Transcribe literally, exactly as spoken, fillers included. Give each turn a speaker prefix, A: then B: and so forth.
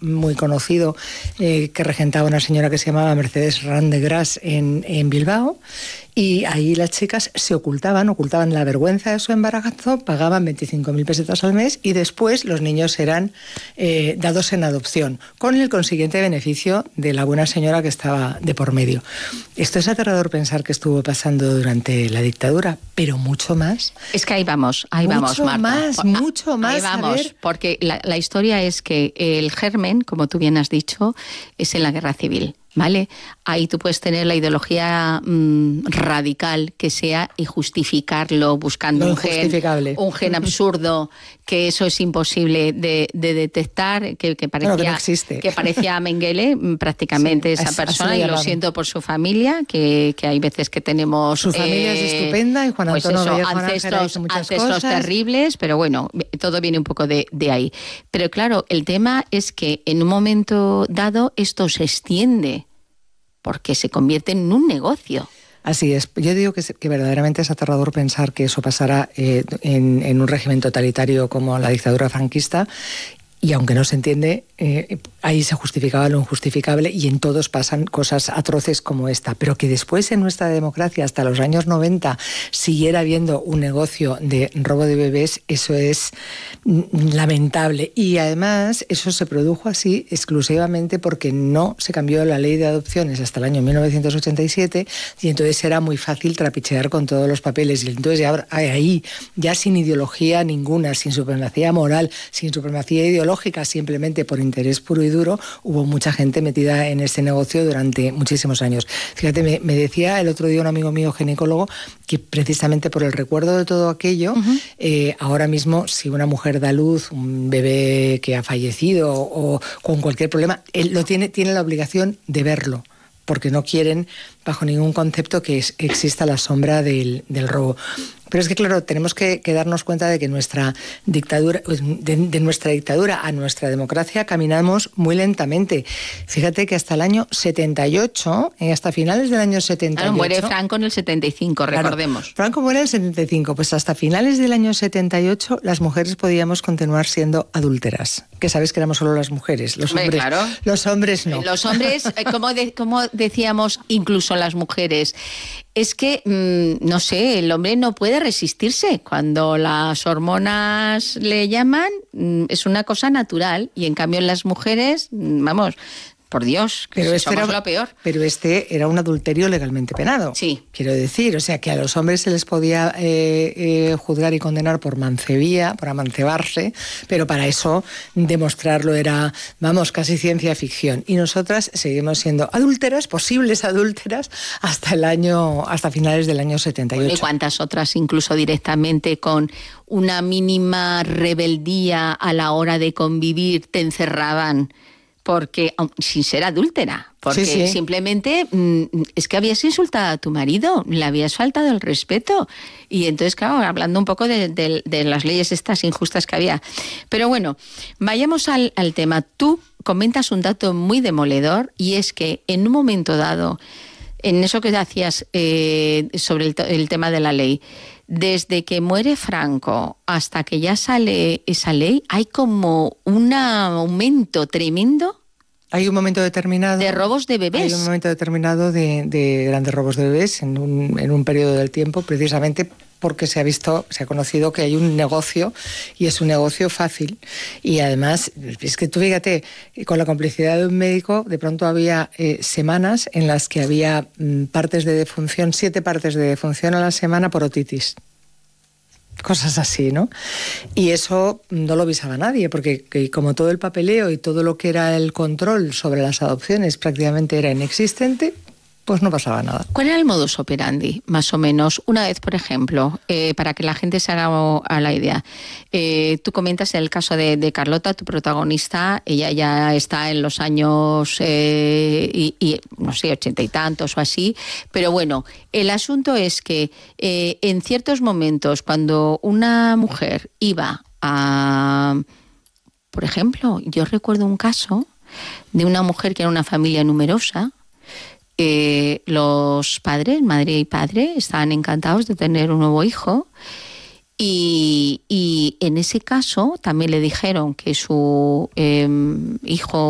A: muy conocido eh, que regentaba una señora que se llamaba Mercedes Randegras en, en Bilbao. Y ahí las chicas se ocultaban, ocultaban la vergüenza de su embarazo, pagaban veinticinco mil pesetas al mes y después los niños eran eh, dados en adopción, con el consiguiente beneficio de la buena señora que estaba de por medio. Esto es aterrador pensar que estuvo pasando durante la dictadura, pero mucho más.
B: Es que ahí vamos, ahí
A: mucho
B: vamos, Marta.
A: Más, mucho más,
B: ahí vamos, porque la, la historia es que el germen, como tú bien has dicho, es en la guerra civil. ¿Vale? Ahí tú puedes tener la ideología mmm, radical que sea y justificarlo buscando un gen, un gen absurdo, que eso es imposible de, de detectar, que, que parecía,
A: bueno, que no existe.
B: Que parecía Mengele prácticamente sí, esa es, persona, y lo siento por su familia, que, que hay veces que tenemos...
A: Su familia eh, es estupenda y Juan Antonio
B: pues eso,
A: Vallejo
B: ancestros,
A: muchas
B: ancestros
A: cosas.
B: terribles, pero bueno, todo viene un poco de, de ahí. Pero claro, el tema es que en un momento dado esto se extiende, porque se convierte en un negocio.
A: Así es. Yo digo que, que verdaderamente es aterrador pensar que eso pasará eh, en, en un régimen totalitario como la dictadura franquista. Y aunque no se entiende, eh, ahí se justificaba lo injustificable y en todos pasan cosas atroces como esta. Pero que después en nuestra democracia, hasta los años noventa, siguiera habiendo un negocio de robo de bebés, eso es lamentable. Y además eso se produjo así exclusivamente porque no se cambió la ley de adopciones hasta el año mil novecientos ochenta y siete y entonces era muy fácil trapichear con todos los papeles. Y entonces ya, ahí, ya sin ideología ninguna, sin supremacía moral, sin supremacía ideológica, simplemente por interés puro y duro, hubo mucha gente metida en este negocio durante muchísimos años. Fíjate, me, me decía el otro día un amigo mío ginecólogo que precisamente por el recuerdo de todo aquello, uh-huh. eh, ahora mismo si una mujer da luz, un bebé que ha fallecido o, o con cualquier problema, él lo tiene, tiene la obligación de verlo, porque no quieren bajo ningún concepto que es, exista la sombra del, del robo. Pero es que, claro, tenemos que, que darnos cuenta de que nuestra dictadura, de, de nuestra dictadura a nuestra democracia caminamos muy lentamente. Fíjate que hasta el año setenta y ocho, hasta finales del año setenta y ocho...
B: Claro, muere Franco en el setenta y cinco, recordemos.
A: Claro, Franco muere en el setenta y cinco, pues hasta finales del año setenta y ocho las mujeres podíamos continuar siendo adúlteras. Que sabes que éramos solo las mujeres, los
B: Hombre,
A: hombres,
B: claro.
A: Los hombres no.
B: Los hombres, como, de, como decíamos, incluso las mujeres... Es que, mmm, no sé, el hombre no puede resistirse. Cuando las hormonas le llaman, mmm, es una cosa natural. Y en cambio en las mujeres, mmm, vamos, por Dios, que
A: pero
B: si
A: este
B: somos
A: era,
B: lo peor.
A: Pero este era un adulterio legalmente penado.
B: Sí.
A: Quiero decir, o sea, que a los hombres se les podía eh, eh, juzgar y condenar por mancebía, por amancebarse, pero para eso demostrarlo era, vamos, casi ciencia ficción. Y nosotras seguimos siendo adúlteras, posibles adúlteras, hasta el año, hasta finales del año setenta y ocho.
B: Bueno, ¿y cuántas otras incluso directamente con una mínima rebeldía a la hora de convivir te encerraban? Porque, sin ser adúltera, porque sí, sí. simplemente mmm, es que habías insultado a tu marido, le habías faltado el respeto. Y entonces, claro, hablando un poco de, de, de las leyes estas injustas que había. Pero bueno, vayamos al, al tema. Tú comentas un dato muy demoledor y es que en un momento dado, en eso que hacías eh, sobre el, el tema de la ley, desde que muere Franco hasta que ya sale esa ley, hay como un aumento tremendo.
A: Hay un momento determinado...
B: De robos de bebés.
A: Hay un momento determinado de, de grandes robos de bebés en un, en un periodo del tiempo, precisamente porque se ha visto, se ha conocido que hay un negocio y es un negocio fácil. Y además, es que tú fíjate, con la complicidad de un médico, de pronto había eh, semanas en las que había mm, partes de defunción, siete partes de defunción a la semana por otitis. Cosas así, ¿no? Y eso no lo visaba nadie, porque que como todo el papeleo y todo lo que era el control sobre las adopciones prácticamente era inexistente, pues no pasaba nada.
B: ¿Cuál era el modus operandi, más o menos? Una vez, por ejemplo, eh, para que la gente se haga a la idea. Eh, tú comentas el caso de, de Carlota, tu protagonista, ella ya está en los años, eh, y, y no sé, ochenta y tantos o así, pero bueno, el asunto es que eh, en ciertos momentos, cuando una mujer iba a... Por ejemplo, yo recuerdo un caso de una mujer que era una familia numerosa. Eh, los padres, madre y padre, estaban encantados de tener un nuevo hijo y, y en ese caso también le dijeron que su eh, hijo